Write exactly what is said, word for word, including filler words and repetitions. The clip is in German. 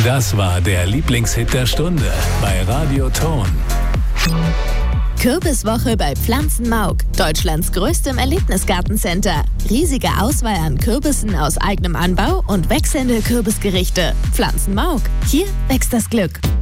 Das war der Lieblingshit der Stunde bei Radio Ton. Kürbiswoche bei Pflanzenmauk, Deutschlands größtem Erlebnisgartencenter. Riesige Auswahl an Kürbissen aus eigenem Anbau und wechselnde Kürbisgerichte. Pflanzenmauk, hier wächst das Glück.